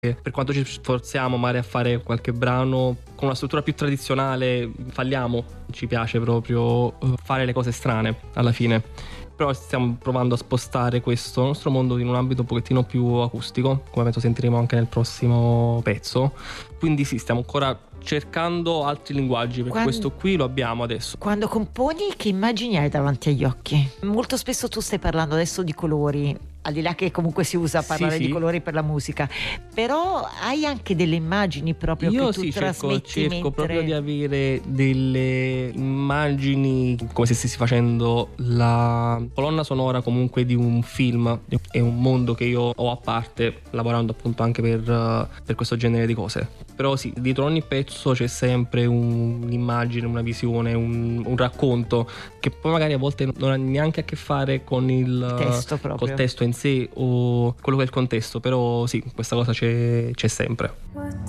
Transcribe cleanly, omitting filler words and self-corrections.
per quanto ci sforziamo magari a fare qualche brano con una struttura più tradizionale, falliamo. Ci piace proprio fare le cose strane alla fine, però stiamo provando a spostare questo nostro mondo in un ambito un pochettino più acustico, come penso sentiremo anche nel prossimo pezzo. Quindi sì, stiamo ancora cercando altri linguaggi, perché questo qui lo abbiamo adesso. Quando componi, che immagini hai davanti agli occhi? Molto spesso tu stai parlando adesso di colori, al di là che comunque si usa parlare di colori per la musica, però hai anche delle immagini proprio che tu trasmetti. Cerco proprio di avere delle immagini come se stessi facendo la colonna sonora comunque di un film. È un mondo che io ho a parte, lavorando appunto anche per questo genere di cose. Però sì, dietro ogni pezzo c'è sempre un'immagine, una visione, un racconto che poi magari a volte non ha neanche a che fare con il testo proprio, col testo in sé o quello che è il contesto, però sì, questa cosa c'è sempre.